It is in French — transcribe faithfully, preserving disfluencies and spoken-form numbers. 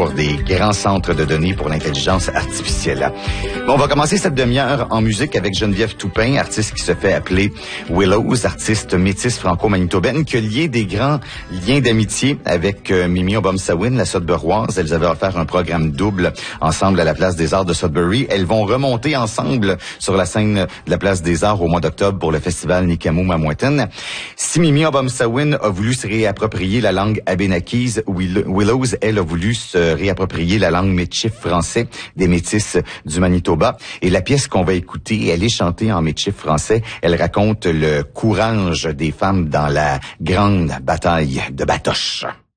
autour des grands centres de données pour l'intelligence artificielle. Bon, on va commencer cette demi-heure en musique avec Geneviève Toupin, artiste qui se fait appeler Willows, artiste métisse franco-manitobaine, qui a lié des grands liens d'amitié avec euh, Mimi Obomsawin, la Sudburoise. Elles avaient offert un programme double ensemble à la Place des Arts de Sudbury. Elles vont remonter ensemble sur la scène de la Place des Arts au mois d'octobre pour le festival Nikamu-Mamouettan. Si Mimi Obomsawin a voulu se réapproprier la langue abénakise, Willows, elle, a voulu se réapproprier la langue métchif français des métis du Manitoba. Et la pièce qu'on va écouter, elle est chantée en métchif français. Elle raconte le courage des femmes dans la grande bataille de Batoche.